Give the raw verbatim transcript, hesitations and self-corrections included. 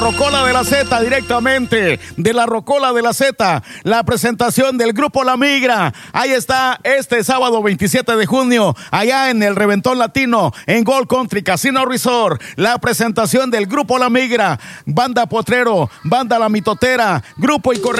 Rocola de la Z, directamente de la Rocola de la Z, la presentación del Grupo La Migra. Ahí está este sábado veintisiete de junio, allá en el Reventón Latino, en Gold Country Casino Resort, la presentación del Grupo La Migra, Banda Potrero, Banda La Mitotera, Grupo y Corre